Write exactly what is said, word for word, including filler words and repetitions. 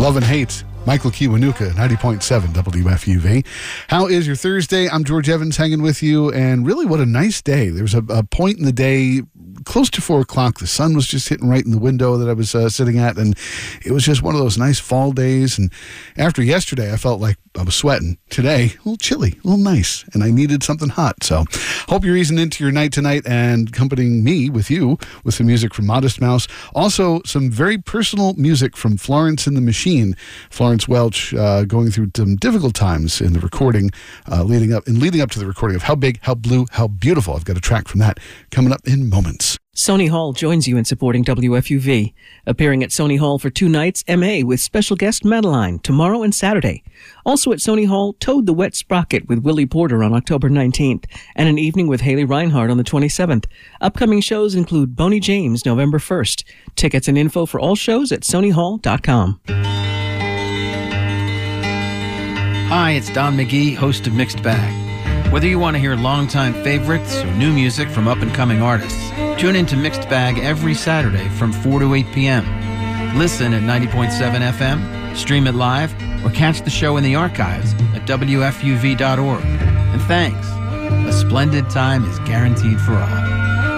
Love and Hate, Michael Kiwanuka, ninety point seven W F U V. How is your Thursday? I'm George Evans hanging with you, and really what a nice day. There was a, a point in the day close to four o'clock. The sun was just hitting right in the window that I was uh, sitting at, and it was just one of those nice fall days. And after yesterday, I felt like I was sweating. Today, a little chilly, a little nice, and I needed something hot. So hope you're easing into your night tonight and accompanying me with you with some music from Modest Mouse. Also, some very personal music from Florence and the Machine. Florence Welch uh, going through some difficult times in the recording, uh, leading up and leading up to the recording of How Big, How Blue, How Beautiful. I've got a track from that coming up in moments. Sony Hall joins you in supporting W F U V. Appearing at Sony Hall for two nights, M A with special guest Madeline tomorrow and Saturday. Also at Sony Hall, Toad the Wet Sprocket with Willie Porter on October nineteenth, and an evening with Haley Reinhardt on the twenty-seventh. Upcoming shows include Boney James November first. Tickets and info for all shows at sony hall dot com. Hi, it's Don McGee, host of Mixed Bag. Whether you want to hear longtime favorites or new music from up-and-coming artists, tune in to Mixed Bag every Saturday from four to eight p.m. Listen at ninety point seven F M, stream it live, or catch the show in the archives at W F U V dot org. And thanks. A splendid time is guaranteed for all.